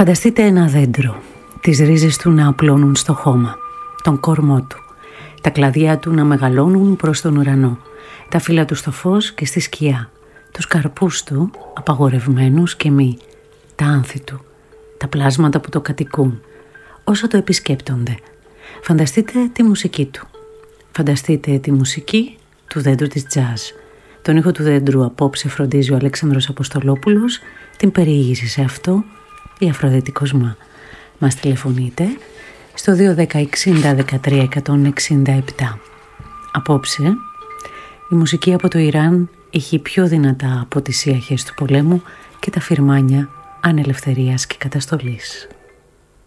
Φανταστείτε ένα δέντρο, τις ρίζες του να απλώνουν στο χώμα, τον κόρμό του, τα κλαδιά του να μεγαλώνουν προς τον ουρανό, τα φύλλα του στο φως και στη σκιά, τους καρπούς του απαγορευμένους και μη, τα άνθη του, τα πλάσματα που το κατοικούν, όσο το επισκέπτονται. Φανταστείτε τη μουσική του. Φανταστείτε τη μουσική του δέντρου της τζάζ. Τον ήχο του δέντρου απόψε φροντίζει ο Αλέξανδρος Αποστολόπουλος, την περιήγηση σε αυτό η Αφροδίτη Κοσμά. Μας τηλεφωνείτε στο 210-60-13-167. Απόψε, η μουσική από το Ιράν έχει πιο δυνατά από τις ιαχές του πολέμου και τα φυρμάνια ανελευθερίας και καταστολής.